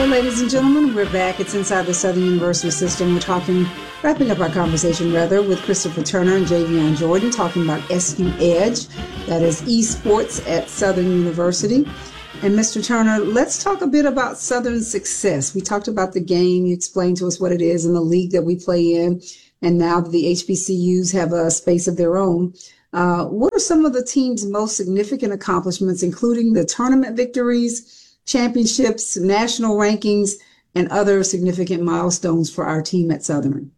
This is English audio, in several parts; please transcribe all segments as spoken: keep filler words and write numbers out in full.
ladies and gentlemen, we're back. It's Inside the Southern University System. We're talking, wrapping up our conversation rather, with Christopher Turner and Javion Jordan, talking about S U Edge, that is esports at Southern University. And Mister Turner, let's talk a bit about Southern success. We talked about the game. You explained to us what it is and the league that we play in. And now that the H B C Us have a space of their own, uh, what are some of the team's most significant accomplishments, including the tournament victories, championships, national rankings, and other significant milestones for our team at Southern?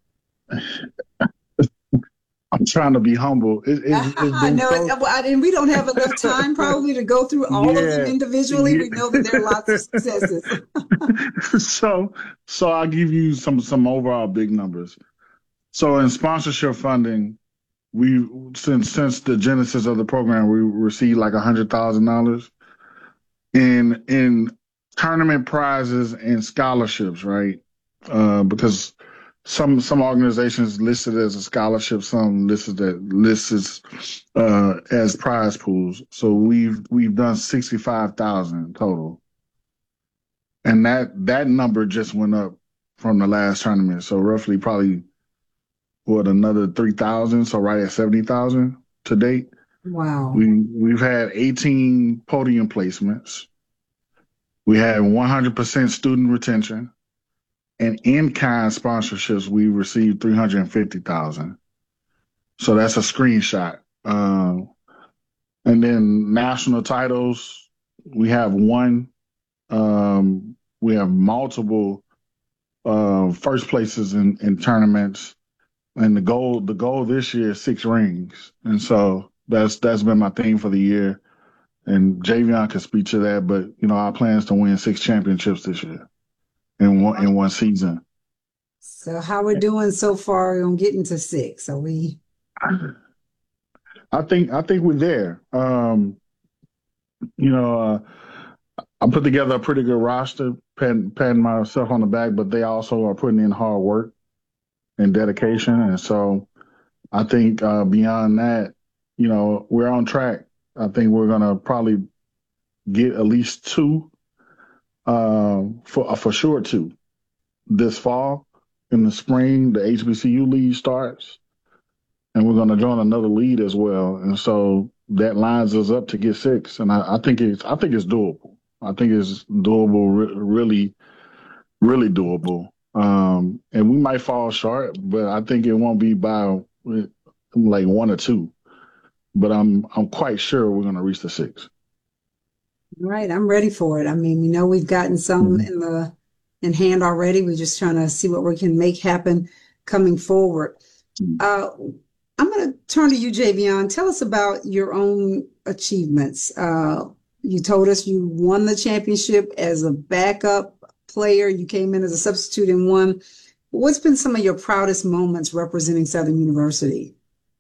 I'm trying to be humble. It, it, it's been no, so... it's, and we don't have enough time probably to go through all yeah, of them individually. Yeah. We know that there are lots of successes. so, so I'll give you some some overall big numbers. So in sponsorship funding, we since since the genesis of the program, we received like a hundred thousand dollars. In in tournament prizes and scholarships, right? Uh, because some some organizations listed as a scholarship, some listed as listed uh, as prize pools. So we've we've done sixty five thousand total, and that that number just went up from the last tournament. So roughly, probably what another three thousand. So right at seventy thousand to date. Wow. We we've had eighteen podium placements. We had one hundred percent student retention, and in-kind sponsorships we received three hundred fifty thousand. So that's a screenshot. Um, and then national titles, we have one. Um, we have multiple uh, first places in, in tournaments, and the goal the goal this year is six rings. And so that's that's been my theme for the year. And Javion can speak to that, but you know our plans to win six championships this year in one in one season. So how we're doing so far on getting to six? Are we? I think I think we're there. Um, you know, uh, I put together a pretty good roster, patting, patting myself on the back, but they also are putting in hard work and dedication, and so I think uh, beyond that, you know, we're on track. I think we're gonna probably get at least two, uh, for uh, for sure two, this fall. In the spring, the H B C U league starts, and we're gonna join another league as well. And so that lines us up to get six. And I, I think it's I think it's doable. I think it's doable, re- really, really doable. Um, and we might fall short, but I think it won't be by like one or two. But I'm I'm quite sure we're going to reach the six. All right, I'm ready for it. I mean, we know we've gotten some Mm-hmm. in the in hand already. We're just trying to see what we can make happen coming forward. Uh, I'm going to turn to you, Javion. Tell us about your own achievements. Uh, you told us you won the championship as a backup player. You came in as a substitute and won. What's been some of your proudest moments representing Southern University?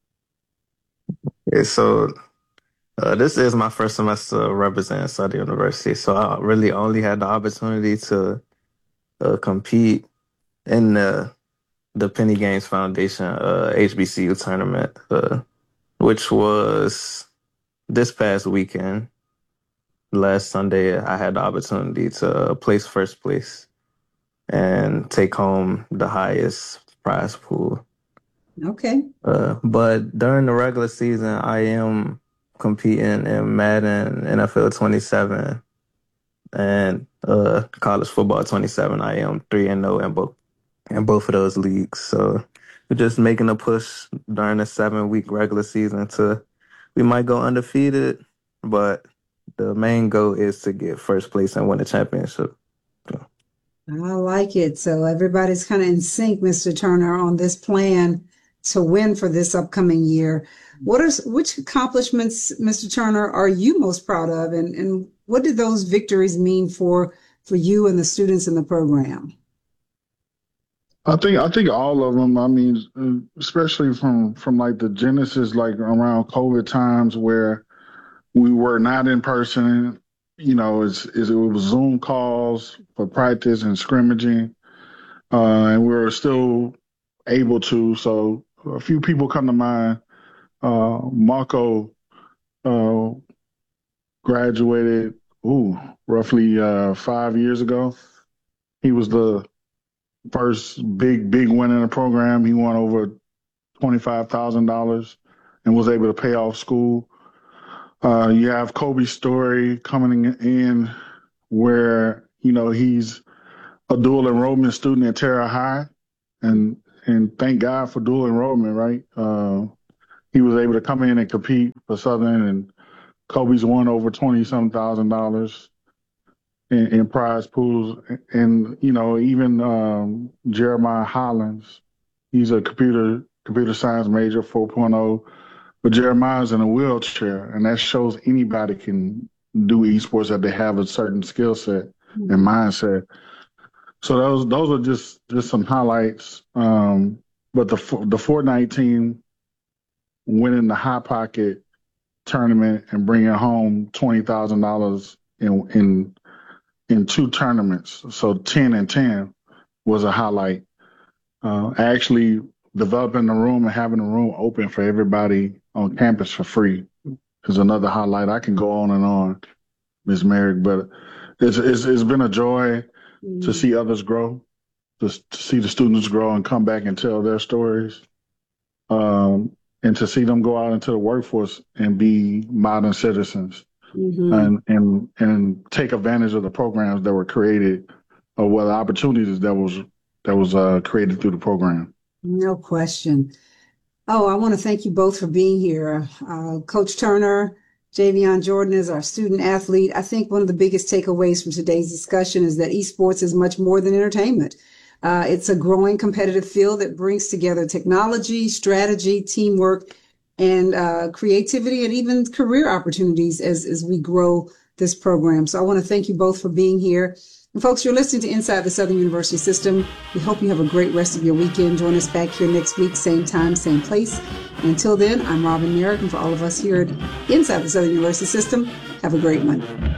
Yeah, so uh, this is my first semester representing Southern University, so I really only had the opportunity to uh, compete in the the Penny Games Foundation uh, H B C U tournament, uh, which was this past weekend. Last Sunday, I had the opportunity to place first place and take home the highest prize pool. Okay. Uh, but during the regular season, I am competing in Madden N F L twenty-seven and uh, college football twenty-seven. I am three and zero in both in both of those leagues. So we're just making a push during the seven week regular season to we might go undefeated, but the main goal is to get first place and win the championship. So. I like it. So everybody's kind of in sync, Mister Turner, on this plan to win for this upcoming year. What are which accomplishments, Mister Turner, are you most proud of, and, and what did those victories mean for for you and the students in the program? I think I think all of them. I mean, especially from from like the genesis, like around COVID times where we were not in person. You know, it's, it's it was Zoom calls for practice and scrimmaging, uh, and we were still able to. So a few people come to mind. Uh, Marco uh, graduated, ooh, roughly uh, five years ago. he was the first big, big win in the program. He won over twenty-five thousand dollars and was able to pay off school. Uh, you have Kobe's story coming in where, you know, he's a dual enrollment student at Terra High. And and thank God for dual enrollment, right? Uh, he was able to come in and compete for Southern, and Kobe's won over twenty-some thousand dollars in, in prize pools. And, you know, even um, Jeremiah Hollins, he's a computer computer science major, four point oh, but Jeremiah's in a wheelchair, and that shows anybody can do esports, that they have a certain skill set and mindset. So those those are just, just some highlights. Um, but the the Fortnite team winning the Hot Pocket tournament and bringing home twenty thousand dollars in in in two tournaments, so ten and ten was a highlight. Uh, actually developing the room and having the room open for everybody on campus for free is another highlight. I can go on and on, Miz Merrick, but it's, it's it's been a joy mm-hmm. to see others grow, to, to see the students grow and come back and tell their stories, um, and to see them go out into the workforce and be modern citizens, mm-hmm. and and and take advantage of the programs that were created, or what opportunities that was that was uh, created through the program. No question. Oh, I want to thank you both for being here. Uh, Coach Turner, Javion Jordan is our student athlete. I think one of the biggest takeaways from today's discussion is that esports is much more than entertainment. Uh, it's a growing competitive field that brings together technology, strategy, teamwork, and uh, creativity, and even career opportunities as, as we grow this program. So I want to thank you both for being here. And folks, you're listening to Inside the Southern University System. We hope you have a great rest of your weekend. Join us back here next week, same time, same place. And until then, I'm Robin Merrick, and for all of us here at Inside the Southern University System, have a great one.